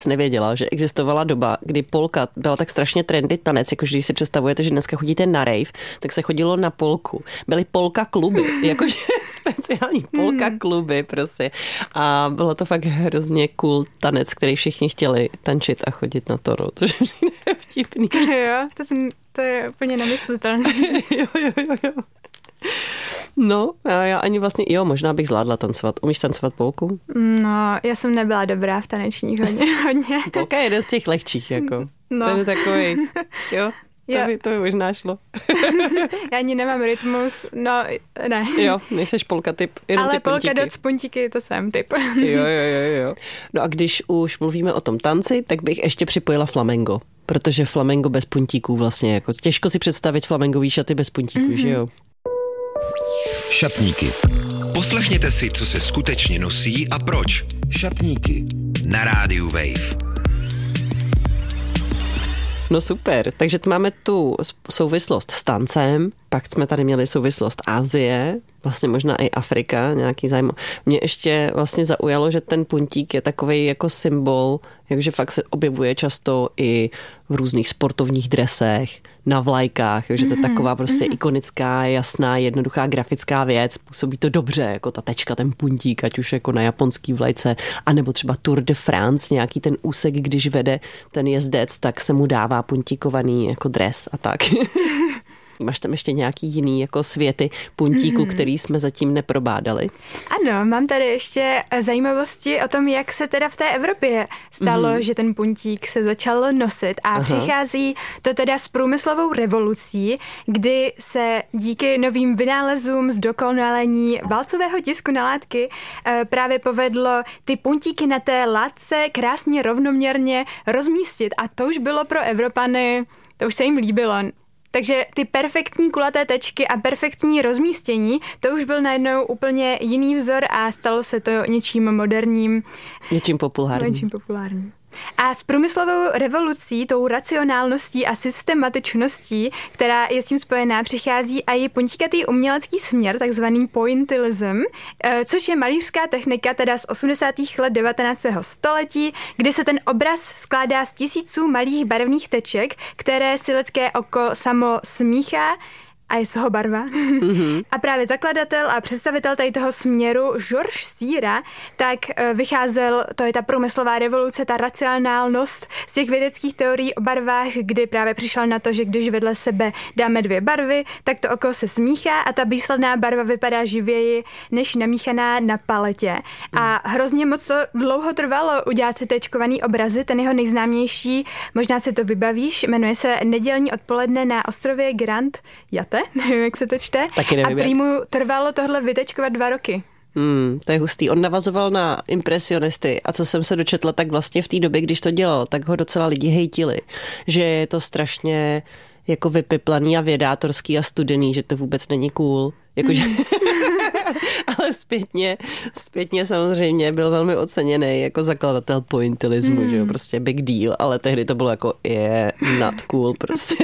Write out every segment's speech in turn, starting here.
nevěděla, že existovala doba, kdy polka byla tak strašně trendy tanec, jakože když si představujete, že dneska chodíte na rave, tak se chodilo na polku. Byly polka kluby, jakože speciální polka kluby prostě. A bylo to fakt hrozně cool tanec, který všichni chtěli tančit a chodit na to, což je vtipný. Jo, to je úplně nemyslitelné. Jo. No, já ani vlastně, možná bych zvládla tancovat. Umíš tancovat polku? No, já jsem nebyla dobrá v tanečních hodně. Polka je jeden z těch lehčích, jako. No. Ten je takový, jo. To by možná šlo. Já ani nemám rytmus, no ne. Jo, nejseš polka typ, jenom ale ty puntíky. polka doc puntíky, to jsem typ. Jo. No a když už mluvíme o tom tanci, tak bych ještě připojila flamengo. Protože flamengo bez puntíků vlastně, jako těžko si představit flamengový šaty bez puntíků, že jo? Šatníky. Poslechněte si, co se skutečně nosí a proč. Šatníky. Na rádiu Wave. No super, takže máme tu souvislost s tancem, pak jsme tady měli souvislost Asie, vlastně možná i Afrika, nějaký zájem. Mě ještě vlastně zaujalo, že ten puntík je takovej jako symbol, jakože fakt se objevuje často i v různých sportovních dresech, na vlajkách, že to je taková prostě ikonická, jasná, jednoduchá grafická věc, působí to dobře, jako ta tečka, ten puntík, ať už jako na japonský vlajce, anebo třeba Tour de France, nějaký ten úsek, když vede ten jezdec, tak se mu dává puntíkovaný jako dres a tak. Máš tam ještě nějaký jiný jako světy puntíku, který jsme zatím neprobádali? Ano, mám tady ještě zajímavosti o tom, jak se teda v té Evropě stalo, že ten puntík se začal nosit a přichází to teda s průmyslovou revolucí, kdy se díky novým vynálezům zdokonalení válcového tisku na látky právě povedlo ty puntíky na té látce krásně rovnoměrně rozmístit a to už bylo pro Evropany, to už se jim líbilo. Takže ty perfektní kulaté tečky a perfektní rozmístění, to už byl najednou úplně jiný vzor a stalo se to něčím moderním. Něčím populárním. A s průmyslovou revolucí, tou racionálností a systematičností, která je s tím spojená, přichází i puntíkatý umělecký směr, takzvaný pointillism, což je malířská technika teda z 80. let 19. století, kdy se ten obraz skládá z tisíců malých barevných teček, které si lidské oko samo smíchá a je z toho barva. A právě zakladatel a představitel tady toho směru Georges Seurat, tak vycházel, to je ta průmyslová revoluce, ta racionálnost z těch vědeckých teorií o barvách, kdy právě přišel na to, že když vedle sebe dáme dvě barvy, tak to oko se smíchá a ta výsledná barva vypadá živěji než namíchaná na paletě. A hrozně moc to dlouho trvalo udělat si tečkovaný obrazy, ten jeho nejznámější, možná si to vybavíš, jmenuje se Nedělní odpoledne na ostrově Grand Jatte. Nevím, jak se to čte. A prý mu trvalo tohle vytečkovat 2 roky. To je hustý. On navazoval na impresionisty a co jsem se dočetla, tak vlastně v té době, když to dělal, tak ho docela lidi hejtili, že je to strašně jako vypiplaný a vědátorský a studený, že to vůbec není cool. Jakože... Ale zpětně samozřejmě byl velmi oceněný jako zakladatel pointillismu, že jo, prostě big deal, ale tehdy to bylo jako not cool prostě.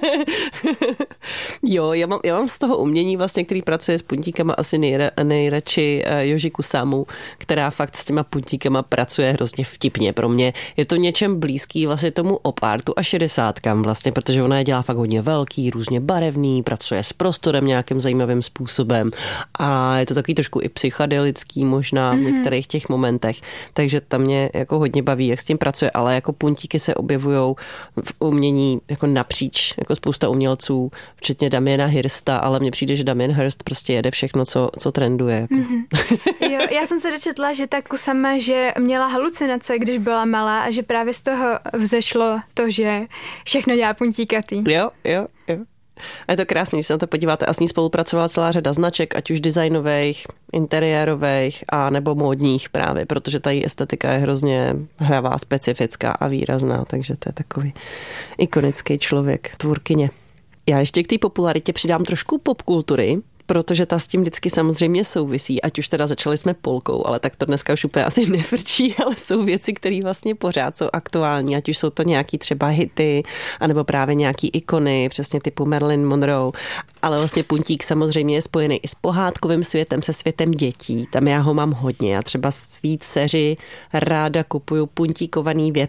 Jo, já mám z toho umění vlastně, který pracuje s puntíkama asi nejradši Yoji Kusamu, která fakt s těma puntíkama pracuje hrozně vtipně. Pro mě je to něčem blízký vlastně tomu opartu a 60kám vlastně, protože ona je dělá fakt hodně velký, různě barevný, pracuje s prostorem nějakým zajímavým způsobem a je to takový trošku i psychedelický možná v některých těch momentech, takže tam mě jako hodně baví, jak s tím pracuje, ale jako puntíky se objevujou v umění jako napříč, jako spousta umělců, včetně Damiena Hirsta, ale mně přijde, že Damien Hirst prostě jede všechno, co trenduje. Jako. Jo, já jsem se dočetla, že ta Kusama, že měla halucinace, když byla malá a že právě z toho vzešlo to, že všechno dělá puntíkatý. Jo. A je to krásný, když se na to podíváte. A s ní spolupracovala celá řada značek, ať už designových, interiérových a nebo módních právě, protože ta její estetika je hrozně hravá, specifická a výrazná, takže to je takový ikonický člověk, tvůrkyně. Já ještě k té popularitě přidám trošku popkultury, protože ta s tím vždycky samozřejmě souvisí, ať už teda začali jsme polkou, ale tak to dneska už úplně asi nefrčí, ale jsou věci, které vlastně pořád jsou aktuální, ať už jsou to nějaký třeba hity, anebo právě nějaký ikony, přesně typu Marilyn Monroe, ale vlastně puntík samozřejmě je spojený i s pohádkovým světem, se světem dětí. Tam já ho mám hodně. Já třeba svý dceři ráda kupuju puntíkovaný